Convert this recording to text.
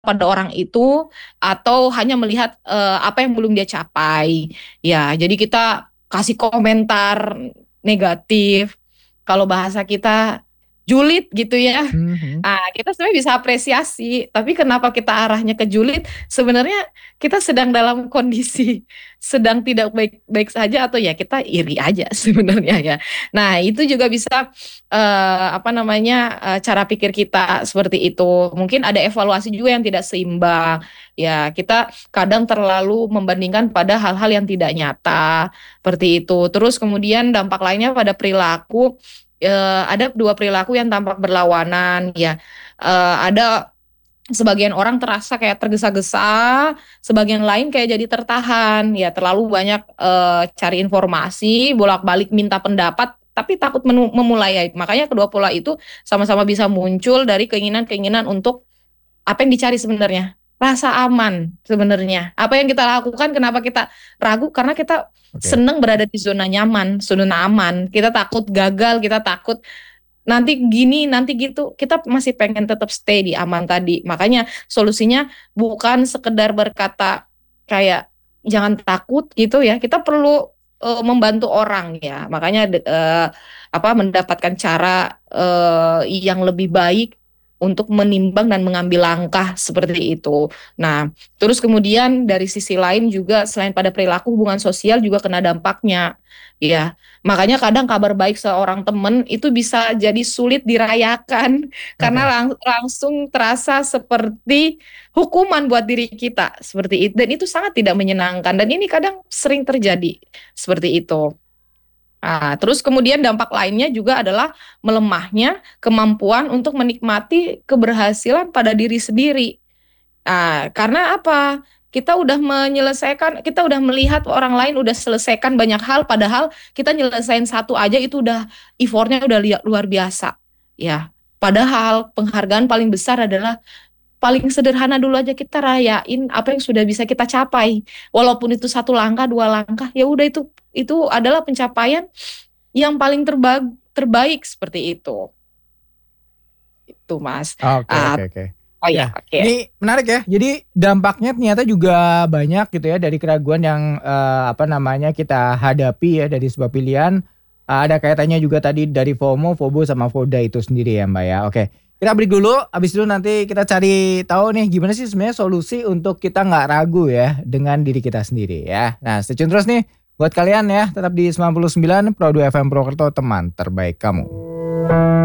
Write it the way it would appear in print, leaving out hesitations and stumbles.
pada orang itu atau hanya melihat apa yang belum dia capai. Ya, jadi kita kasih komentar negatif. Kalau bahasa kita julid gitu ya. Mhm. Ah, kita sebenarnya bisa apresiasi, tapi kenapa kita arahnya ke julid? Sebenarnya kita sedang dalam kondisi sedang tidak baik-baik saja atau ya kita iri aja sebenarnya ya. Nah, itu juga bisa apa namanya cara pikir kita seperti itu. Mungkin ada evaluasi juga yang tidak seimbang. Ya, kita kadang terlalu membandingkan pada hal-hal yang tidak nyata seperti itu. Terus kemudian dampak lainnya pada perilaku ada dua perilaku yang tampak berlawanan ya. Ada sebagian orang terasa kayak tergesa-gesa, sebagian lain kayak jadi tertahan, ya terlalu banyak cari informasi, bolak-balik minta pendapat, tapi takut memulai ya. Makanya kedua pola itu sama-sama bisa muncul dari keinginan-keinginan untuk apa yang dicari sebenarnya. Rasa aman sebenarnya. Apa yang kita lakukan, kenapa kita ragu? Karena kita Oke. senang berada di zona nyaman, zona aman. Kita takut gagal, kita takut nanti gini, nanti gitu. Kita masih pengen tetap stay di aman tadi. Makanya solusinya bukan sekedar berkata kayak jangan takut gitu ya. Kita perlu membantu orang ya. Makanya apa mendapatkan cara yang lebih baik untuk menimbang dan mengambil langkah seperti itu. Nah, terus kemudian dari sisi lain juga selain pada perilaku hubungan sosial juga kena dampaknya. Ya, makanya kadang kabar baik seorang teman itu bisa jadi sulit dirayakan karena Oke. langsung terasa seperti hukuman buat diri kita seperti itu dan itu sangat tidak menyenangkan dan ini kadang sering terjadi seperti itu. Nah, terus kemudian dampak lainnya juga adalah melemahnya kemampuan untuk menikmati keberhasilan pada diri sendiri. Karena apa? Kita udah menyelesaikan, kita udah melihat orang lain udah selesaikan banyak hal, padahal kita nyelesain satu aja itu udah effortnya udah luar biasa. Ya, padahal penghargaan paling besar adalah paling sederhana dulu aja kita rayain apa yang sudah bisa kita capai. Walaupun itu satu langkah, dua langkah, ya udah itu adalah pencapaian yang paling terbaik seperti itu. Itu Mas. Oke, Ah, oke, oke. oh ya, Ya, oke. ini menarik ya. Jadi dampaknya ternyata juga banyak gitu ya dari keraguan yang apa namanya kita hadapi ya dari sebuah pilihan. Ada kaitannya juga tadi dari FOMO, FOBO sama FODA itu sendiri ya Mbak ya. Oke, kita break dulu. Habis itu nanti kita cari tahu nih gimana sih sebenarnya solusi untuk kita nggak ragu ya dengan diri kita sendiri ya. Nah, stay tune terus nih buat kalian ya tetap di 99 Pro 2 FM Purwokerto teman terbaik kamu.